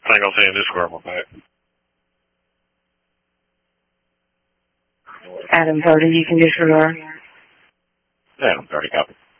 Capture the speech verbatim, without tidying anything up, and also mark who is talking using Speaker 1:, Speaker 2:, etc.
Speaker 1: I ain't gonna say in this square, my back.
Speaker 2: Adam thirty, you can disregard.
Speaker 1: Adam thirty, copy.